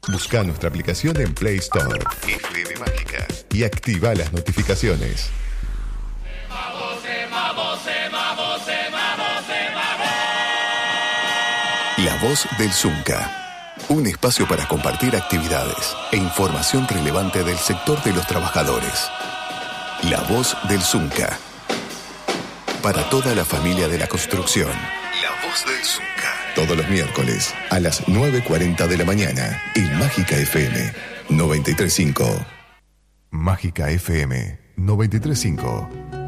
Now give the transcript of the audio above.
Busca nuestra aplicación en Play Store, FM Mágica, y activa las notificaciones. La Voz del Zunca. Un espacio para compartir actividades e información relevante del sector de los trabajadores. La Voz del Zunca. Para toda la familia de la construcción. La Voz del Zunca. Todos los miércoles a las 9:40 de la mañana en Mágica FM 93.5. Mágica FM 93.5.